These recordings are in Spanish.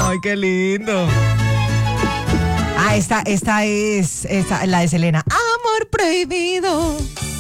Ay, qué lindo. Ah, esta es la de Selena. Amor prohibido.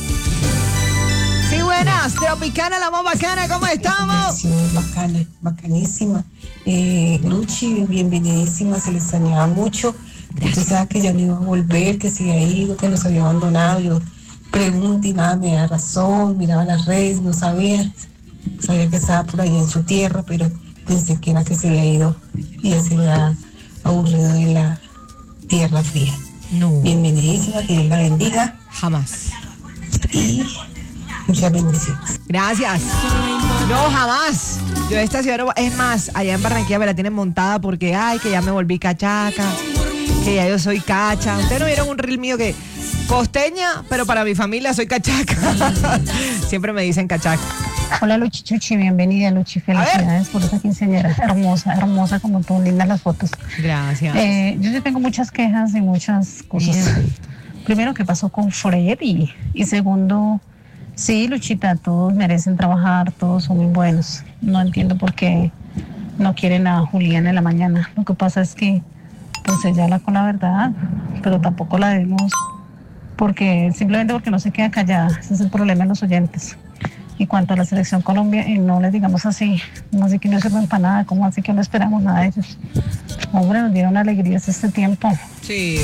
Sí, buenas. Tropicana, la más bacana, ¿cómo estamos? Sí, bacana, bacanísima. Luchi, bienvenidísima, se le extrañaba mucho. Usted sabe que ya no iba a volver, que se había ido, que nos había abandonado. Yo pregunto y nada me da razón, miraba las redes, no sabía que estaba por ahí en su tierra, pero pensé que era que se había ido y ya se había aburrido de la tierra fría. No. Bienvenidísima, que Dios la bendiga Jamás. y muchas bendiciones. Gracias. No, jamás. Yo esta ciudad, es más, allá en Barranquilla me la tienen montada porque, ay, que ya me volví cachaca, que ya yo soy cacha. Ustedes no vieron un reel mío que costeña, pero para mi familia soy cachaca. Siempre me dicen cachaca. Hola Luchi Chuchi, bienvenida Luchi, felicidades por esa quinceañera, hermosa como tú, lindas las fotos. Gracias. Yo sí tengo muchas quejas y muchas cosas. Bien. Primero, ¿qué pasó con Freddy? Y segundo, sí, Luchita, todos merecen trabajar, todos son muy buenos. No entiendo por qué no quieren a Julián en la mañana. Lo que pasa es que, pues ella habla con la verdad, pero tampoco la debemos, simplemente porque no se queda callada. Ese es el problema de los oyentes. Y cuanto a la selección Colombia, y no les digamos así, como así que no sirven para nada, como así que no esperamos nada de ellos. Hombre, nos dieron alegrías este tiempo. Sí.